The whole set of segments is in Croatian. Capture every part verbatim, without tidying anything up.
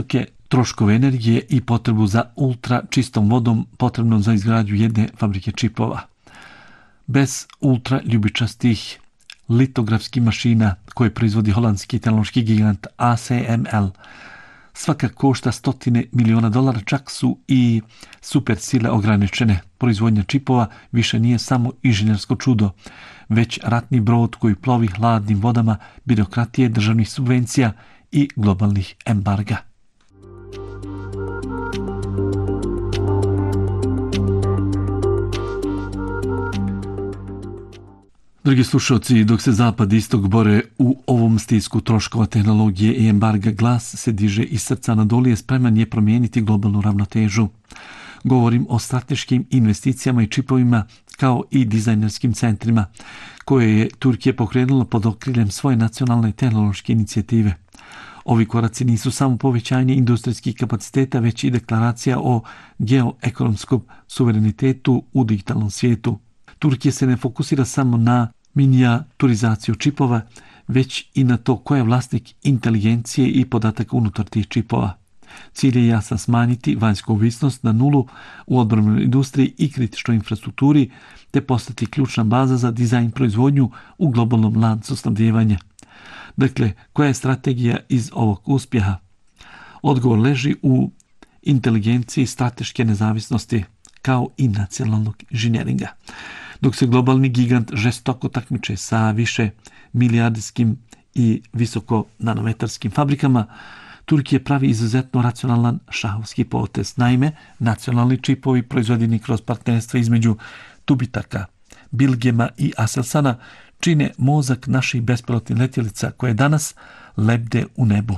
visoke troškove energije i potrebu za ultra čistom vodom potrebnom za izgradnju jedne fabrike čipova. Bez ultra ljubičastih litografskih mašina koje proizvodi holandski tehnološki gigant A S M L svaka košta stotine miliona dolara, čak su i super sile ograničene. Proizvodnja čipova više nije samo inženjersko čudo, već ratni brod koji plovi hladnim vodama birokratije, državnih subvencija i globalnih embarga. Dragi slušalci, dok se Zapad i Istok bore u ovom stisku troškova tehnologije i embarga, glas se diže iz srca nadolije, spreman je promijeniti globalnu ravnotežu. Govorim o strateškim investicijama i čipovima kao i dizajnerskim centrima koje je Turkija pokrenula pod okriljem svoje nacionalne tehnološke inicijative. Ovi koraci nisu samo povećanje industrijskih kapaciteta, već i deklaracija o geoekonomskom suverenitetu u digitalnom svijetu. Turkija se ne fokusira samo na minijaturizaciju čipova, već i na to ko je vlasnik inteligencije i podataka unutar tih čipova. Cilj je jasan: smanjiti vanjsku ovisnost na nulu u odbrambenoj industriji i kritičnoj infrastrukturi, te postati ključna baza za dizajn proizvodnju u globalnom lancu snabdijevanja. Dakle, koja je strategija iz ovog uspjeha? Odgovor leži u inteligenciji strateške nezavisnosti kao i nacionalnog inženjeringa. Dok se globalni gigant žestoko takmiče sa više milijardijskim i visoko nanometarskim fabrikama, Turkija pravi izuzetno racionalan šahovski potez. Naime, nacionalni čipovi proizvedeni kroz partnerstva između Tubitaka, Bilgema i Aselsana čine mozak naših bespilotnih letjelica koje danas lebde u nebu,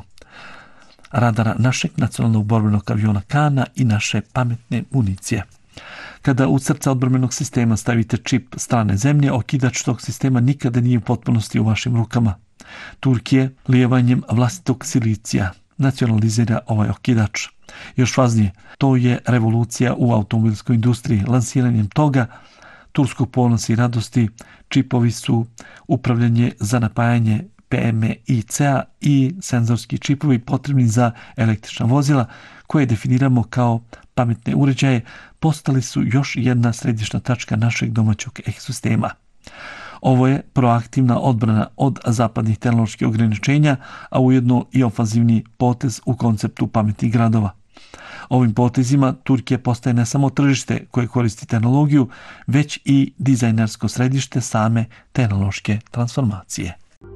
radara našeg nacionalnog borbenog aviona Kana i naše pametne municije. Kada u srca odbrambenog sistema stavite čip strane zemlje, okidač tog sistema nikada nije u potpunosti u vašim rukama. Turkija lijevanjem vlastitog silicija nacionalizira ovaj okidač. Još važnije, to je revolucija u automobilskoj industriji. Lansiranjem toga turskog ponosa i radosti čipovi su upravljanje za napajanje P M I C-a i senzorski čipovi potrebni za električna vozila koje definiramo kao pametne uređaje, postali su još jedna središnja tačka našeg domaćeg ekosistema. Ovo je proaktivna odbrana od zapadnih tehnoloških ograničenja, a ujedno i ofanzivni potez u konceptu pametnih gradova. Ovim potezima Turkija postaje ne samo tržište koje koristi tehnologiju, već i dizajnersko središte same tehnološke transformacije.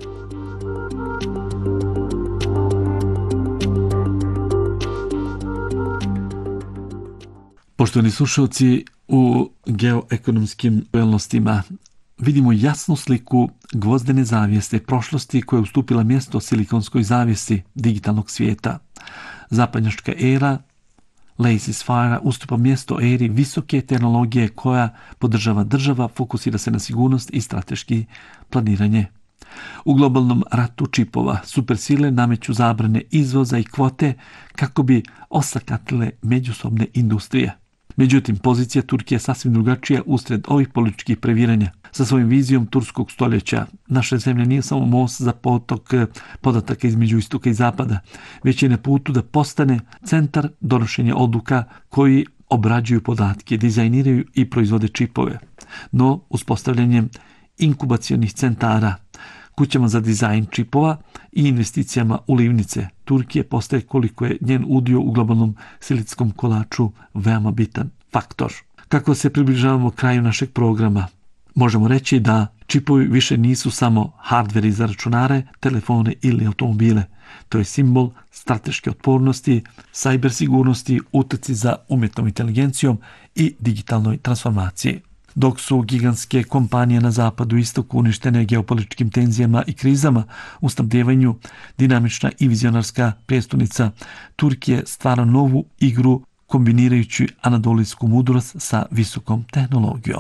Poštovani slušalci, u geoekonomskim realnostima vidimo jasnu sliku gvozdene zavjese prošlosti koja je ustupila mjesto silikonskoj zavjesi digitalnog svijeta. Zapadnjačka era laissez-faire ustupa mjesto eri visoke tehnologije koja podržava država, fokusira se na sigurnost i strateški planiranje. U globalnom ratu čipova supersile nameću zabrane izvoza i kvote kako bi osakatile međusobne industrije. Međutim, pozicija Turkije je sasvim drugačija usred ovih političkih previranja. Sa svojim vizijom turskog stoljeća naša zemlja nije samo most za potok podataka između istoka i zapada, već je na putu da postane centar donošenja odluka koji obrađuju podatke, dizajniraju i proizvode čipove. No, uspostavljanjem inkubacionih centara, kućama za dizajn čipova i investicijama u livnice, Turkija postaje, koliko je njen udio u globalnom silitskom kolaču, veoma bitan faktor. Kako se približavamo kraju našeg programa, možemo reći da čipovi više nisu samo hardveri za računare, telefone ili automobile. To je simbol strateške otpornosti, cyber sigurnosti, utrci za umjetnom inteligencijom i digitalnoj transformaciji. Dok su gigantske kompanije na zapadu i istoku uništene geopolitičkim tenzijama i krizama, u snabdevanju dinamična i vizionarska prijestolnica Turkije stvara novu igru kombinirajući anadolijsku mudrost sa visokom tehnologijom.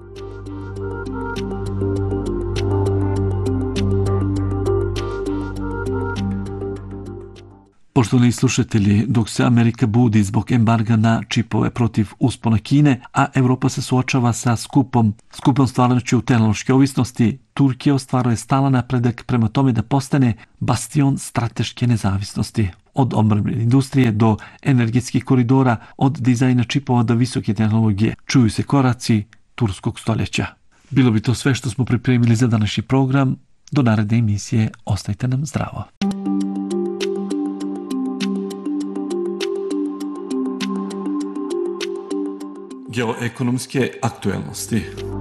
Poštovani slušatelji, dok se Amerika budi zbog embarga na čipove protiv uspona Kine, a Europa se suočava sa skupom, skupom stvarnošću tehnološke ovisnosti, Turkija ostvaruje stalan napredak prema tome da postane bastion strateške nezavisnosti. od obrambene industrije do energetskih koridora, od dizajna čipova do visoke tehnologije. Čuju se koraci turskog stoljeća. Bilo bi to sve što smo pripremili za današnji program. Do naredne emisije ostajte nam zdravo. Geoekonomske aktuelnosti.